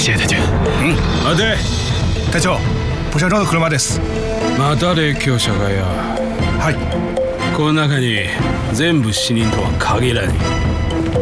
謝隊長。 待て。 隊長、ポシャロの車です。 また列強者かよ。 はい。 この中に全部死人とは限らねえ。